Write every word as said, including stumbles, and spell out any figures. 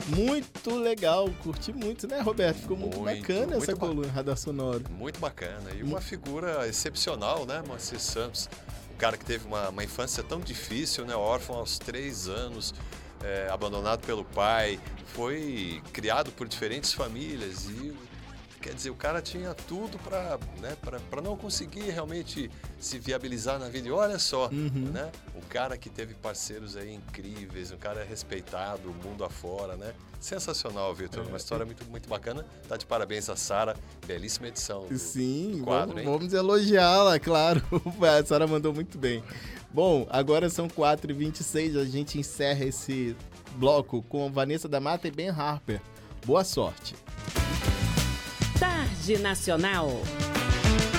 Muito legal, curti muito, né, Roberto? Ficou muito, Muito, bacana muito essa ba- coluna Radar Sonoro. Muito bacana. E uma figura excepcional, né, Moacir Santos? Um cara que teve uma, uma infância tão difícil, né, órfão aos três anos, é, abandonado pelo pai, foi criado por diferentes famílias e, quer dizer, o cara tinha tudo para, né, para não conseguir realmente se viabilizar na vida. E olha só, Uhum. né, um cara que teve parceiros aí incríveis, um cara respeitado, mundo afora, né? Sensacional, Vitor. Uma história muito, muito bacana. Tá de parabéns a Sara. Belíssima edição do, Sim, do quadro, vamos, hein? vamos elogiá-la, claro. A senhora mandou muito bem. Bom, agora são quatro e vinte e seis, a gente encerra esse bloco com Vanessa da Mata e Ben Harper. Boa sorte. Tarde Nacional.